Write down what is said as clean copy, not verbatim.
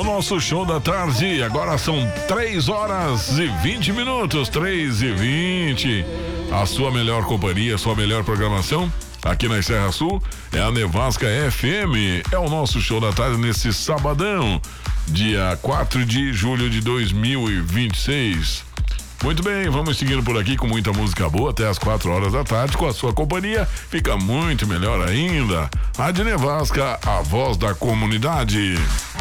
o nosso show da tarde. Agora são 3 horas e 20 minutos. 3h20. A sua melhor companhia, a sua melhor programação aqui na Serra Sul é a Nevasca FM. É o nosso show da tarde nesse sabadão, dia 4 de julho de 2026. Muito bem, vamos seguindo por aqui com muita música boa até as 4 horas da tarde. Com a sua companhia fica muito melhor ainda. Rádio Nevasca, a voz da comunidade.